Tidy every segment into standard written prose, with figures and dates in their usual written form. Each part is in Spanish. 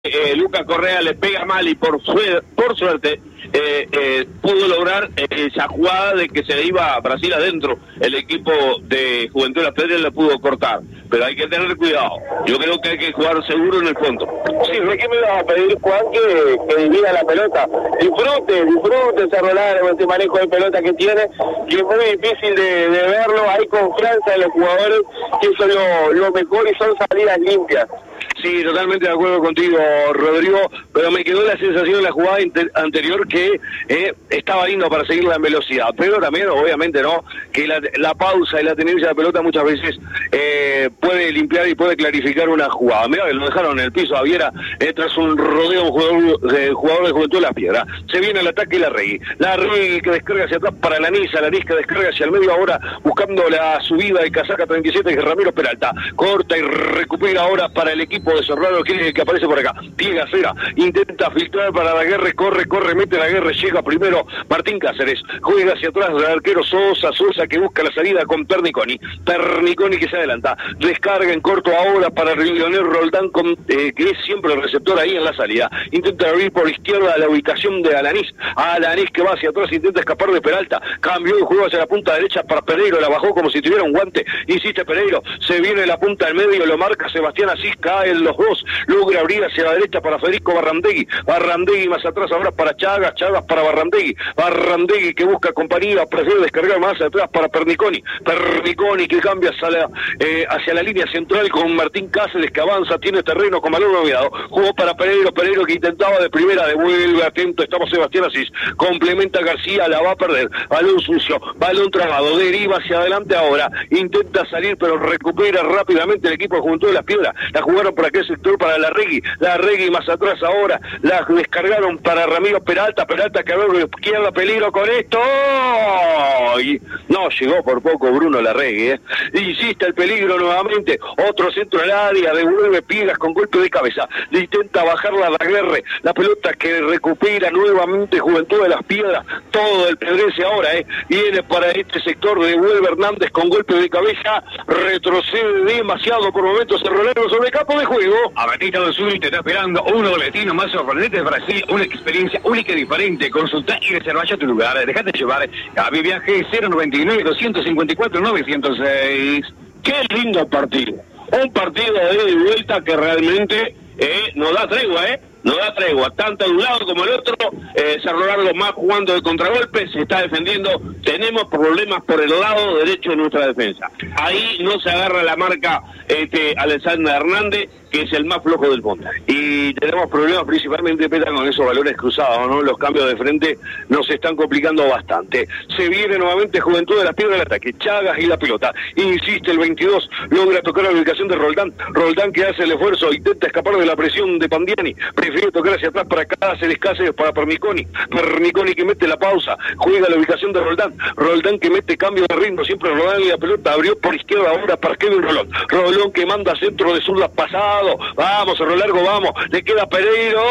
Lucas Correa le pega mal y por suerte pudo lograr esa jugada de que se le iba a Brasil adentro. El equipo de Juventud de Las Piedras le pudo cortar, pero hay que tener cuidado. Yo creo que hay que jugar seguro en el fondo. Sí, ¿de qué me vas a pedir, Juan, que divida la pelota? Disfrute ese rolar, ese manejo de pelota que tiene, que es muy difícil de verlo. Hay confianza en los jugadores, que eso es lo mejor y son salidas limpias. Sí, totalmente de acuerdo contigo, Rodrigo, pero me quedó la sensación en la jugada anterior que estaba lindo para seguirla en velocidad, pero también, obviamente, ¿no?, que la pausa y la tenencia de pelota muchas veces puede limpiar y puede clarificar una jugada. Mirá que lo dejaron en el piso a Viera tras un rodeo jugador de Juventud de Las Piedras. Se viene el ataque y Larregui que descarga hacia atrás para Alanis que descarga hacia el medio ahora buscando la subida de casaca 37 que es Ramiro Peralta, corta y recupera ahora para el equipo de Cerrado, que aparece por acá. Diego Acera intenta filtrar para la guerra, corre, mete la guerra, llega primero Martín Cáceres, juega hacia atrás del arquero Sosa que busca la salida con Perniconi que se adelanta, descarga en corto ahora para Leonel Roldán, que es siempre el receptor ahí en la salida, intenta abrir por izquierda la ubicación de Alanis que va hacia atrás, intenta escapar de Peralta, cambió el juego hacia la punta derecha para Pereiro, la bajó como si tuviera un guante, insiste Pereiro, se viene la punta del medio, lo marca Sebastián Asís, cae los dos, logra abrir hacia la derecha para Federico Barrandegui más atrás ahora para Chagas para Barrandegui que busca compañía, prefiere descargar más atrás para Perniconi que cambia hacia la línea central con Martín Cáceres que avanza, tiene terreno con balón novedado, jugó para Pereiro que intentaba de primera, devuelve, atento, estamos Sebastián Asís, complementa García, la va a perder, balón sucio, balón trabado, deriva hacia adelante ahora, intenta salir pero recupera rápidamente el equipo de Juventud de Las Piedras, la jugaron por aquel sector para Larregui más atrás ahora, la descargaron para Ramiro Peralta que abre la izquierda, peligro con esto, y no llegó por poco Bruno Larregui, insiste el peligro nuevamente, otro centro al área, devuelve Piegas con golpe de cabeza, le intenta bajarla a Laguerre, la pelota que recupera nuevamente Juventud de Las Piedras, todo el Pedrense ahora, viene para este sector, devuelve Hernández con golpe de cabeza, retrocede demasiado por momentos el rolero sobre el campo de juego. Avenida del Sur te está esperando uno de los destinos más sorprendentes de Brasil, una experiencia única y diferente. Consulta y reserva ya tu lugar. Dejate llevar. Gaby Viaje 099-254-906. Qué lindo partido. Un partido de ida y vuelta que realmente nos da tregua, no da tregua, tanto de un lado como el otro. Cerro Largo más jugando de contragolpe, se está defendiendo, tenemos problemas por el lado derecho de nuestra defensa, ahí no se agarra la marca Alexander Hernández, que es el más flojo del fondo, y tenemos problemas principalmente con esos valores cruzados, ¿no? Los cambios de frente nos están complicando bastante. Se viene nuevamente Juventud de Las Piedras del ataque, Chagas y la pelota, insiste el 22, logra tocar la ubicación de Roldán que hace el esfuerzo, intenta escapar de la presión de Pandiani, prefiere tocar hacia atrás para Cáceres para Perniconi que mete la pausa, juega la ubicación de Roldán que mete cambio de ritmo, siempre Roldán y la pelota abrió por izquierda ahora para Kevin Rolón que manda centro de zurda pasado, vamos, Cerro Largo, vamos, le queda Pereiro,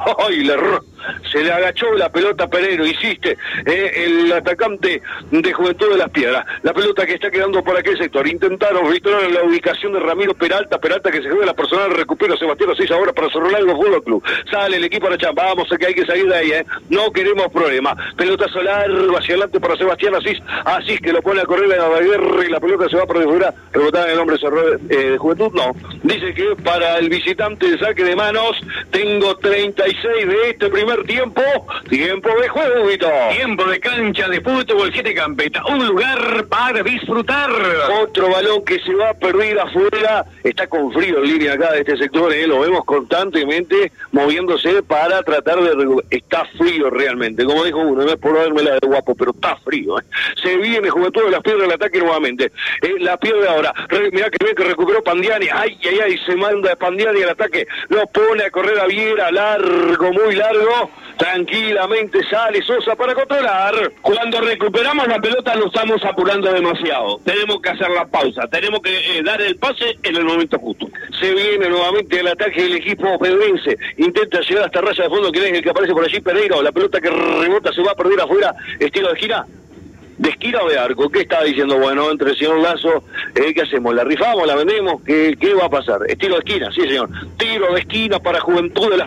se le agachó la pelota a Pereiro, insiste el atacante de Juventud de Las Piedras, la pelota que está quedando por aquel sector, intentaron en la ubicación de Ramiro Peralta que se juega la personal, recupera Sebastián Asís ahora para Cerro Largo Fútbol Club, sale el equipo a la chamba, vamos, que hay que salir de ahí, no queremos problemas, pelotazo largo hacia adelante para Sebastián Asís que lo pone a correr a la guerra y la pelota se va por fuera, rebotada en el hombre de Juventud, no, dice que para el visitante el saque de manos, tengo 36 de este primer tiempo de juego, Vito. Tiempo de cancha de fútbol, 7 Campeta, un lugar para disfrutar. Otro balón que se va a perder afuera, está con frío en línea acá de este sector, lo vemos constantemente moviéndose para tratar de... Está frío realmente, como dijo uno, no es por dármela de guapo, pero está frío. Se viene Juventud de Las Piedras el ataque nuevamente, la pierde ahora, mirá que bien que recuperó Pandiani, se manda Pandiani al ataque, lo pone a correr a Viera, muy largo, tranquilamente sale Sosa para controlar. Cuando recuperamos la pelota nos estamos apurando demasiado, tenemos que hacer la pausa, tenemos que dar el pase en el momento justo. Se viene nuevamente el ataque del equipo pedrense, intenta llegar hasta raya de fondo, que es el que aparece por allí Pereiro, la pelota que rebota se va a perder afuera, estilo de gira. ¿De esquina o de arco? ¿Qué está diciendo? Bueno, entre el señor Lazo, ¿qué hacemos? ¿La rifamos? ¿La vendemos? ¿Qué va a pasar? ¿Es tiro de esquina? Sí, señor. Tiro de esquina para Juventud de Las